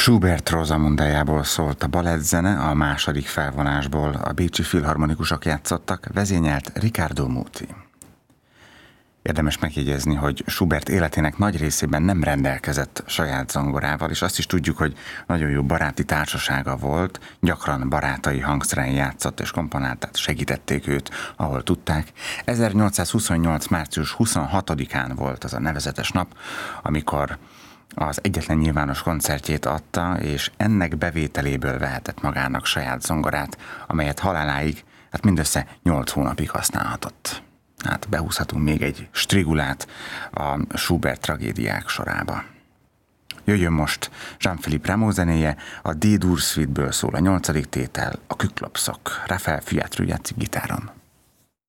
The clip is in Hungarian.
Schubert Rosamundájából szólt a balettzene, a második felvonásból a bécsi filharmonikusok játszottak, vezényelt Riccardo Muti. Érdemes megjegyezni, hogy Schubert életének nagy részében nem rendelkezett saját zongorával, és azt is tudjuk, hogy nagyon jó baráti társasága volt, gyakran barátai hangszeren játszott és komponált, tehát segítették őt, ahol tudták. 1828. március 26-án volt az a nevezetes nap, amikor az egyetlen nyilvános koncertjét adta, és ennek bevételéből vehetett magának saját zongorát, amelyet haláláig, mindössze 8 hónapig használhatott. Behúzhatunk még egy strigulát a Schubert tragédiák sorába. Jöjjön most Jean-Philippe Rameau zenéje, a D-dur suite-ből szól a 8. tétel, a Küklopszok. Raphael Fiatru játszik gitáron.